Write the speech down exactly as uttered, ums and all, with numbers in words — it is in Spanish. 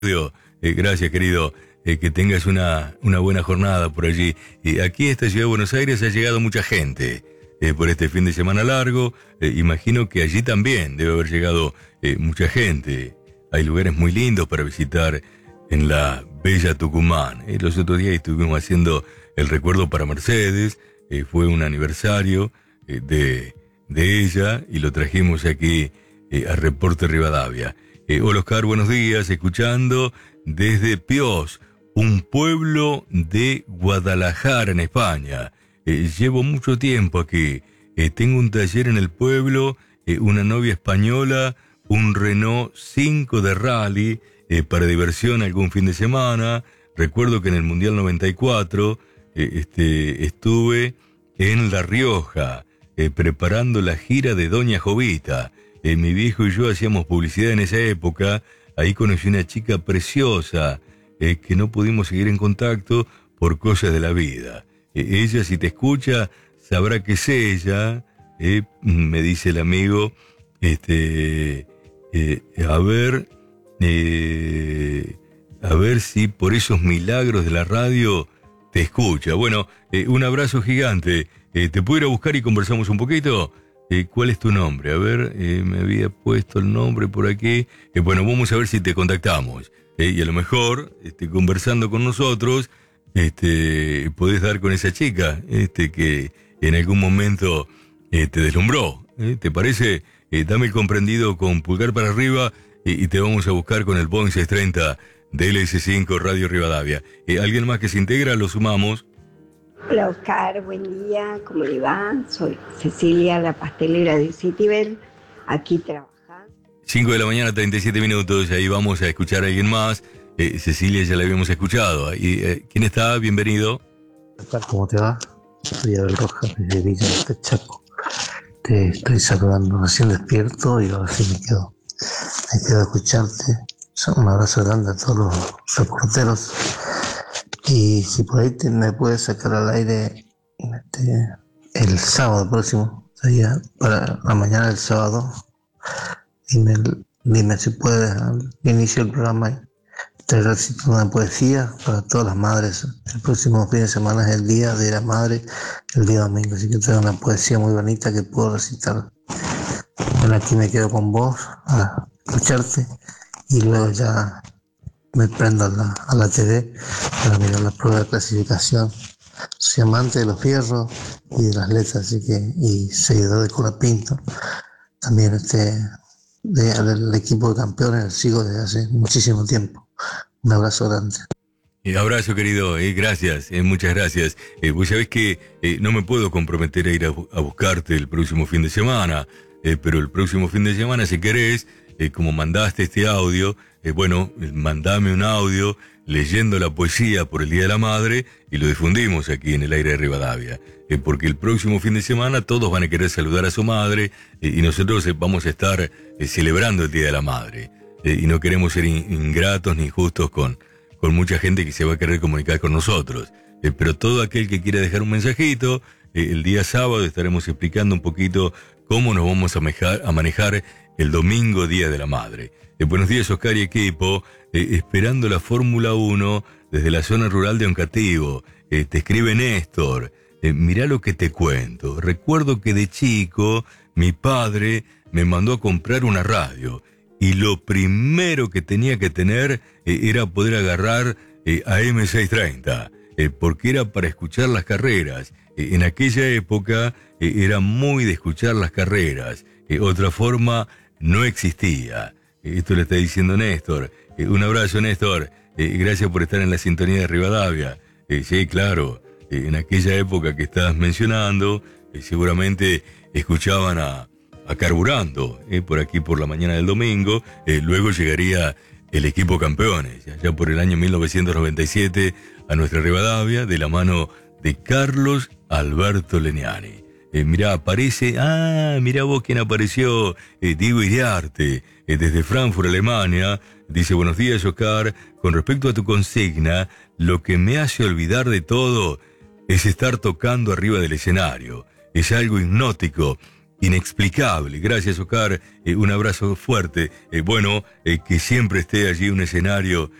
Eh, gracias, querido. Eh, que tengas una, una buena jornada por allí. Eh, aquí en esta ciudad de Buenos Aires ha llegado mucha gente eh, por este fin de semana largo. Eh, imagino que allí también debe haber llegado eh, mucha gente. Hay lugares muy lindos para visitar en la bella Tucumán. Eh, los otros días estuvimos haciendo el recuerdo para Mercedes. Eh, fue un aniversario eh, de, de ella y lo trajimos aquí eh, a Reporte Rivadavia. Eh, hola Oscar, buenos días, escuchando desde Pios, un pueblo de Guadalajara, en España. Eh, llevo mucho tiempo aquí. Eh, tengo un taller en el pueblo, eh, una novia española, un Renault cinco de rally eh, para diversión algún fin de semana. Recuerdo que en el Mundial noventa y cuatro eh, este, estuve en La Rioja eh, preparando la gira de Doña Jovita. Eh, mi viejo y yo hacíamos publicidad en esa época. Ahí conocí una chica preciosa eh, que no pudimos seguir en contacto por cosas de la vida. Eh, ella, si te escucha, sabrá que es ella, eh, me dice el amigo. Este, eh, a ver, eh, a ver si por esos milagros de la radio te escucha. Bueno, eh, un abrazo gigante. Eh, ¿Te puedo ir a buscar y conversamos un poquito? Eh, ¿Cuál es tu nombre? A ver, eh, me había puesto el nombre por aquí. Eh, bueno, vamos a ver si te contactamos. Eh, y a lo mejor, este, conversando con nosotros, este, podés dar con esa chica este, que en algún momento eh, te deslumbró. Eh, ¿Te parece? Eh, dame el comprendido con pulgar para arriba eh, y te vamos a buscar con el Boeing seiscientos treinta de L S cinco Radio Rivadavia. Eh, ¿Alguien más que se integra? Lo sumamos. Hola Oscar, buen día, ¿cómo le va? Soy Cecilia, la pastelera de Citibel, aquí trabajando. cinco de la mañana, treinta y siete minutos, ahí vamos a escuchar a alguien más. Eh, Cecilia ya la habíamos escuchado. Y, eh, ¿quién está? Bienvenido. Oscar, ¿cómo te va? Soy Abel Rojas, desde Villa del Chaco. Te estoy saludando recién despierto y ahora sí me quedo. Me quedo a escucharte. Un abrazo grande a todos los reporteros. Y si por ahí te, me puedes sacar al aire este, el sábado próximo, sería para la mañana del sábado, dime, dime si puedes al inicio del programa te recito una poesía para todas las madres. El próximo fin de semana es el día de la madre, el día domingo, así que traigo una poesía muy bonita que puedo recitar. Bueno, aquí me quedo con vos a escucharte y luego ya me prendo a la, a la T V para mirar la prueba de clasificación. Soy amante de los fierros y de las letras, así que, y seguidor de Cura Pinto. También este, de, del equipo de campeones, el sigo desde hace muchísimo tiempo. Un abrazo grande. Eh, abrazo, querido, eh, gracias, eh, muchas gracias. Eh, vos sabés que eh, no me puedo comprometer a ir a, a buscarte el próximo fin de semana, eh, pero el próximo fin de semana, si querés, eh, como mandaste este audio, eh, bueno, mandame un audio leyendo la poesía por el Día de la Madre y lo difundimos aquí en el aire de Rivadavia. Eh, porque el próximo fin de semana todos van a querer saludar a su madre eh, y nosotros eh, vamos a estar eh, celebrando el Día de la Madre. Eh, y no queremos ser in- ingratos ni injustos con, con mucha gente que se va a querer comunicar con nosotros. Eh, pero todo aquel que quiera dejar un mensajito, eh, el día sábado estaremos explicando un poquito cómo nos vamos a manejar, a manejar el domingo, Día de la Madre. Eh, buenos días, Oscar y equipo. Eh, esperando la Fórmula uno desde la zona rural de Oncativo. Eh, te escribe Néstor. Eh, mirá lo que te cuento. Recuerdo que de chico mi padre me mandó a comprar una radio. Y lo primero que tenía que tener eh, era poder agarrar eh, A M seiscientos treinta. Eh, porque era para escuchar las carreras. Eh, en aquella época eh, era muy de escuchar las carreras. Eh, otra forma no existía. Esto le está diciendo Néstor. Eh, un abrazo, Néstor. Eh, gracias por estar en la sintonía de Rivadavia. Eh, sí, claro. Eh, en aquella época que estás mencionando, eh, seguramente escuchaban a, a Carburando, eh, por aquí por la mañana del domingo. Eh, luego llegaría el equipo campeones, ya por el año mil novecientos noventa y siete, a nuestra Rivadavia, de la mano de Carlos Alberto Leniani. Eh, mirá, aparece, ah, mirá vos quién apareció, eh, Diego Iriarte, eh, desde Frankfurt, Alemania. Dice, buenos días, Oscar. Con respecto a tu consigna, lo que me hace olvidar de todo es estar tocando arriba del escenario. Es algo hipnótico inexplicable. Gracias, Oscar. Eh, un abrazo fuerte. Eh, bueno, eh, que siempre esté allí un escenario